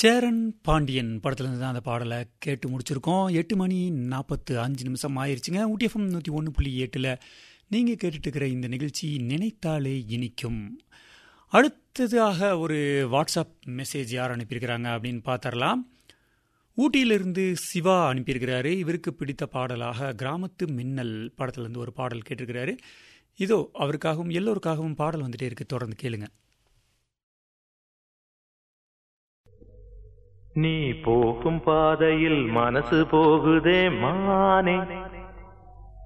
சேரன் பாண்டியன் படத்துலேருந்து தான் அந்த பாடலை கேட்டு முடிச்சிருக்கோம். 8 மணி 45 நிமிஷம் ஆயிடுச்சுங்க. ஊட்டி எஃப்எம் 101.8 நீங்கள் கேட்டுட்டு இருக்கிற இந்த நிகழ்ச்சி நினைத்தாலே இனிக்கும். அடுத்ததாக ஒரு வாட்ஸ்அப் மெசேஜ் யார் அனுப்பியிருக்கிறாங்க அப்படின்னு பார்த்துடலாம். ஊட்டியிலிருந்து சிவா அனுப்பியிருக்கிறாரு. இவருக்கு பிடித்த பாடலாக கிராமத்து மின்னல் படத்துலேருந்து ஒரு பாடல் கேட்டிருக்கிறாரு. இதோ அவருக்காகவும் எல்லோருக்காகவும் பாடல் வந்துட்டே இருக்கு, தொடர்ந்து கேளுங்க. நீ போகும் பாதையில் மனசு போகுதே மானே,